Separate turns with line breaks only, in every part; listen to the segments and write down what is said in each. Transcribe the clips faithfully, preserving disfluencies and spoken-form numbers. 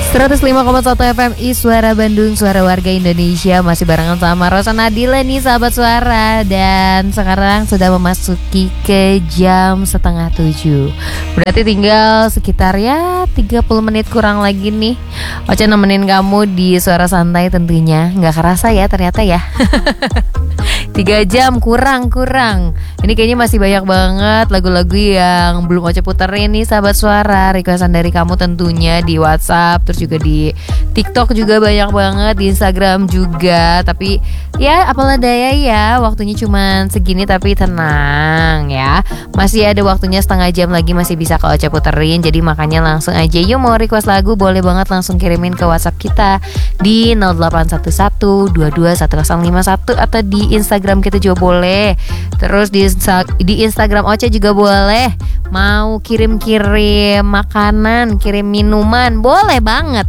seratus lima koma satu F M I Suara Bandung, suara warga Indonesia. Masih barengan sama Rosa Nadila nih sahabat suara. Dan sekarang sudah memasuki ke jam setengah tujuh. Berarti tinggal sekitar ya tiga puluh menit kurang lagi nih Ocha nemenin kamu di Suara Santai tentunya. Gak kerasa ya ternyata ya. Tiga jam kurang-kurang. Ini kayaknya masih banyak banget lagu-lagu yang belum Ocha puterin nih sahabat suara. Requestan dari kamu tentunya di WhatsApp, terus juga di TikTok juga banyak banget, di Instagram juga. Tapi ya apalah daya ya, waktunya cuma segini tapi tenang ya. Masih ada waktunya setengah jam lagi, masih bisa ke Ocha puterin. Jadi makanya langsung aja yuk, mau request lagu boleh banget langsung kirimin ke WhatsApp kita di nol delapan satu satu dua dua satu nol lima satu atau di Instagram kita juga boleh. Terus di di Instagram Ocha juga boleh. Mau kirim-kirim makanan, kirim minuman, boleh banget.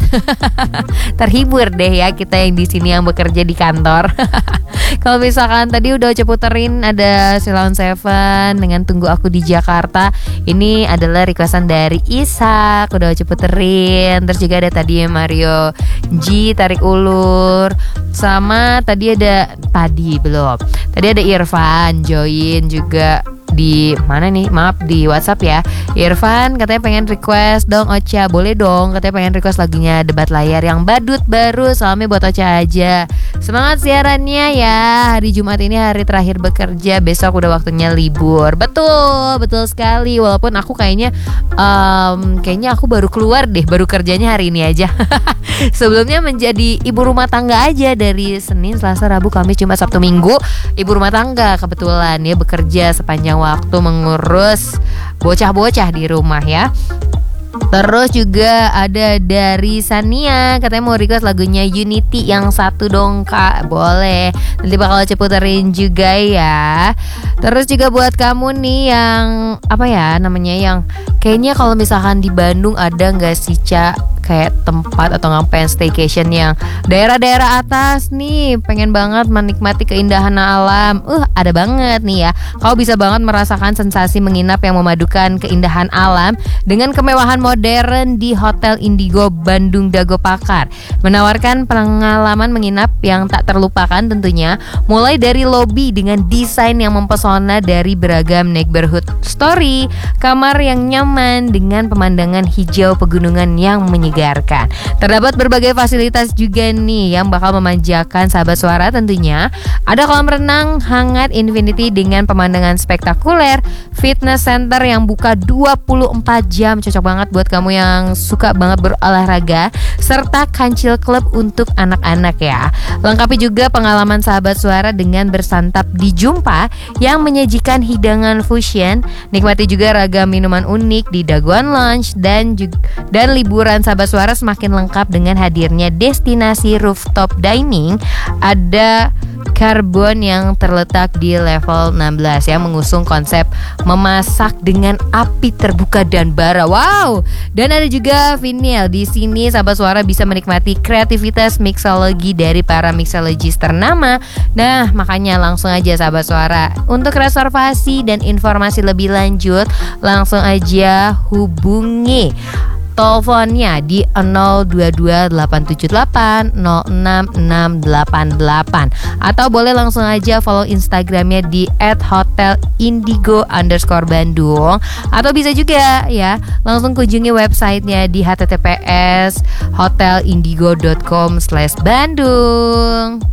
Terhibur deh ya kita yang di sini yang bekerja di kantor. Kalau misalkan tadi udah Ocha puterin ada Silon Seven dengan Tunggu Aku di Jakarta. Ini adalah requestan dari Ishak, udah Ocha puterin. Terus juga ada tadi Mario G, Tarik Ulur. Sama tadi ada tadi belum. Tadi ada Irfan join juga di mana nih? Maaf, di WhatsApp ya. Irfan katanya pengen request dong Ocha. Boleh dong, katanya pengen request lagunya Debat Layar yang badut baru. Salamnya buat Ocha aja. Semangat siarannya ya. Hari Jumat ini hari terakhir bekerja, besok udah waktunya libur. Betul, betul sekali. Walaupun aku kayaknya um, Kayaknya aku baru keluar deh, baru kerjanya hari ini aja. Sebelumnya menjadi ibu rumah tangga aja dari Senin, Selasa, Rabu, Kamis, Jumat, Sabtu, Minggu. Ibu rumah tangga kebetulan ya, bekerja sepanjang waktu mengurus bocah-bocah di rumah ya. Terus juga ada dari Sania, katanya mau request lagunya Unity yang satu dong kak. Boleh, nanti bakal ceputerin juga ya. Terus juga buat kamu nih yang apa ya namanya, yang kayaknya kalau misalkan di Bandung ada gak sih Cak, kayak tempat atau ngapain staycation yang daerah-daerah atas nih, pengen banget menikmati keindahan alam. Uh, ada banget nih ya. Kau bisa banget merasakan sensasi menginap yang memadukan keindahan alam dengan kemewahan modern di Hotel Indigo Bandung Dago Pakar. Menawarkan pengalaman menginap yang tak terlupakan tentunya, mulai dari lobi dengan desain yang mempesona dari beragam neighborhood story, kamar yang nyaman dengan pemandangan hijau pegunungan yang menyegarkan. Terdapat berbagai fasilitas juga nih yang bakal memanjakan sahabat suara tentunya. Ada kolam renang hangat infinity dengan pemandangan spektakuler, fitness center yang buka dua puluh empat jam, cocok banget buat kamu yang suka banget berolahraga, serta kancil club untuk anak-anak ya. Lengkapi juga pengalaman sahabat suara dengan bersantap di Jumpa yang menyajikan hidangan fusion. Nikmati juga ragam minuman unik di Daguan Lounge dan juga, dan liburan sahabat suara semakin lengkap dengan hadirnya destinasi rooftop dining. Ada Karbon yang terletak di level enam belas yang mengusung konsep memasak dengan api terbuka dan bara. Wow. Dan ada juga vinyl. Di sini sahabat suara bisa menikmati kreativitas mixologi dari para mixologis ternama. Nah, makanya langsung aja sahabat suara, untuk reservasi dan informasi lebih lanjut langsung aja hubungi teleponnya di nol dua dua delapan tujuh delapan nol enam enam delapan delapan atau boleh langsung aja follow Instagramnya di et hotel indigo underscore Bandung, atau bisa juga ya langsung kunjungi websitenya di h t t p s hotel indigo dot com slash bandung.